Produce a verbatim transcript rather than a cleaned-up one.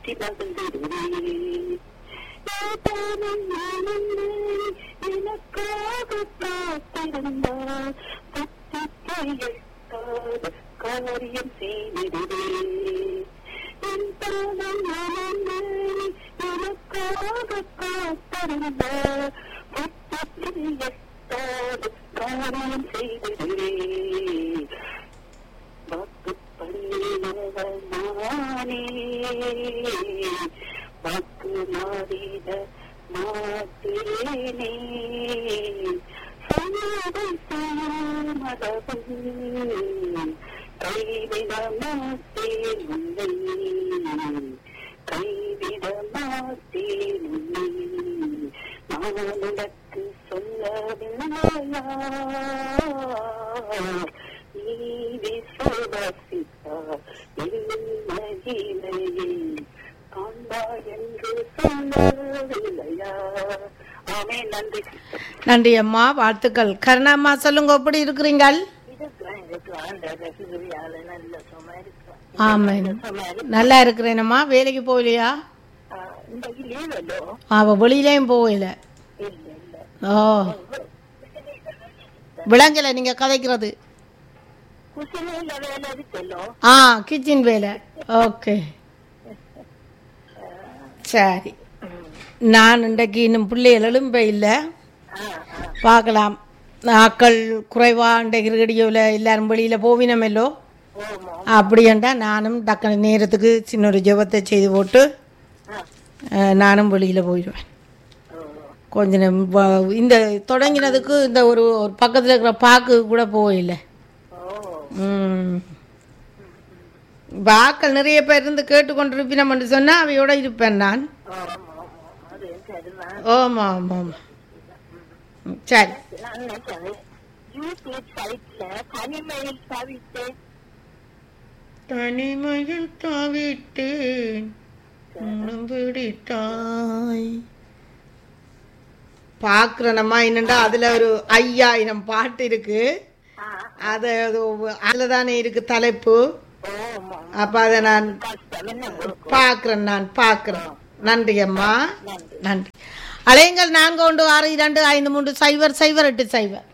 போற்றி மகிழ்ந்திடுவே. எனக்காக காத்திருந்தார் காரியம் செய்திடுவே. என் தானம் எனக்காக காத்திருந்தார் காரியம் செய்திடுவே. வாக்கு பண்ணினவள் நானே, வாக்கு மாறிட மாட்டேனே. சொன்னதை செய்யாமலவும் கைவிட மாட்டேன் உன்னை, கைவிட மாட்டேன் உன்னை. நான் உனக்கு சொல்லவில்லையா, நீ விசுவாசித்தார் மகிமையை காண்பாய் என்று சொல்லவில்லையா. ஆமே. நன்றி நன்றி அம்மா, வாழ்த்துக்கள். கருணாம்மா சொல்லுங்க, எப்படி இருக்கிறீங்கள்? ஆமா, நல்லா இருக்கிறேனம்மா. வேலைக்கு போகலையா? அவ வெளியிலையும் போகல. ஓ, விளங்கல நீங்க கதைக்கிறது. ஆ, கிச்சன் வேலை. ஓகே, சரி. நான் இன்றைக்கு இன்னும் பிள்ளைகள் எழும்ப இல்லை, பார்க்கலாம். ஆக்கள் குறைவா இன்றைக்கு ரேடியோவில் எல்லாரும் வெளியில் போவினமெல்லோ, அப்படின்டா நானும் டக்கு நேரத்துக்கு சின்ன ஒரு ஜெபத்தை செய்து போட்டு நானும் வெளியில் போயிடுவேன். கொஞ்ச நேரம் இந்த தொடங்கினதுக்கு இந்த ஒரு பக்கத்தில் இருக்கிற பாக்கு கூட போகல. ம், ஆக்கள் நிறைய பேர் இருந்து கேட்டுக்கொண்டிருப்பினம் என்று சொன்னால் அவையோட இருப்பேன் நான். ஆமா ஆமா ஆமா, சரி. தனிமையில் தாவிட்டேன் பிடித்தாய் பாக்குறனம்மா. என்னண்டா அதுல ஒரு ஐயாயிரம் பாட்டு இருக்கு, அது அதுல தானே இருக்கு தலைப்பு. அப்ப அதை நான் பாக்குறேன், நான் பாக்குறேன். நன்றி அம்மா, நன்றி. அலையுங்கள் நான்கு ஒன்று ஆறு இரண்டு ஐந்து மூன்று சைபர் சைபர் எட்டு சைபர்.